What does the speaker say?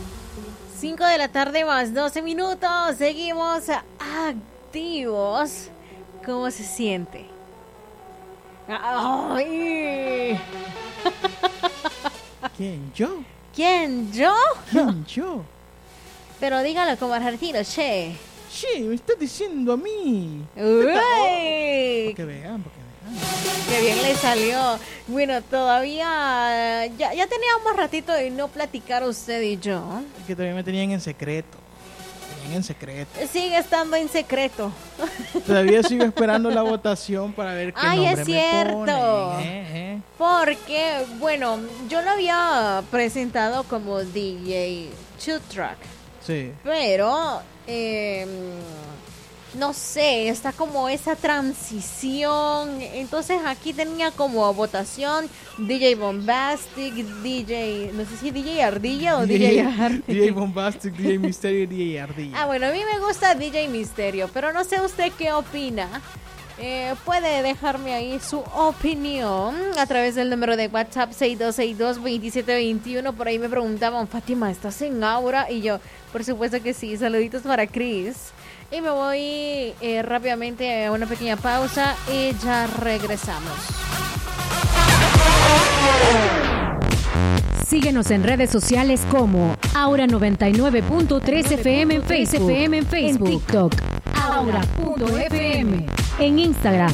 5 de la tarde más 12 minutos. Seguimos activos. ¿Cómo se siente? ¡Ay! ¿Quién, yo? ¿Quién, yo? ¿Quién, yo? Pero dígalo como argentino, che. Sí, me estás diciendo a mí. ¡Uy! Para que vean. ¡Qué bien le salió! Bueno, todavía... Ya teníamos ratito de no platicar usted y yo. Es que todavía me tenían en secreto. Sigue estando en secreto. Todavía sigo esperando la votación para ver qué nombre es cierto. me ponen. Porque, bueno, yo lo había presentado como DJ Two Track. Sí. Pero, no sé, está como esa transición. Entonces aquí tenía como votación DJ Bombastic, DJ, no sé si DJ Ardilla o DJ Ardilla. DJ Bombastic, DJ Misterio y DJ Ardilla. Bueno, a mí me gusta DJ Misterio, pero no sé usted qué opina. Puede dejarme ahí su opinión a través del número de WhatsApp 6262-2721. Por ahí me preguntaban, Fátima, ¿estás en Aura? Y yo, por supuesto que sí. Saluditos para Chris. Y me voy rápidamente a una pequeña pausa y ya regresamos. Síguenos en redes sociales como Aura 99.3 FM en Facebook, en TikTok, Aura.fm, en Instagram,